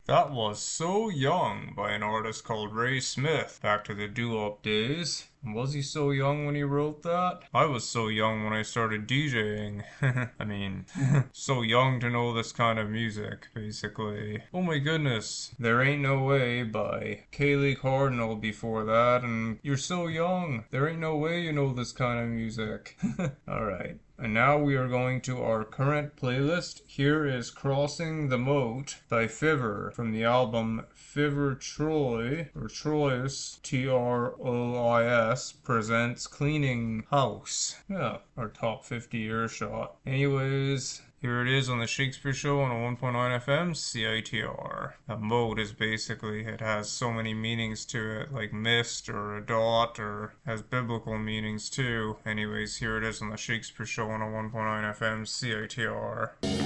That was So Young by an artist called Ray Smith back to the doo-wop days. Was he so young when he wrote that? I was so young when I started DJing. I mean, so young to know this kind of music, basically. Oh my goodness. There Ain't No Way by Kaylee Cardinal before that, and You're So Young. There ain't no way you know this kind of music. Alright. And now we are going to our current playlist. Here is Crossing the Moat by Fiver from the album Fiver Troy, or Troyes, Trois, presents Cleaning House. Yeah, our top 50 earshot. Anyways, here it is on the Shakespeare Show on a 1.9 FM CITR. A mode is basically, it has so many meanings to it, like mist or a dot, or has biblical meanings too. Anyways, here it is on the Shakespeare Show on a 1.9 FM CITR.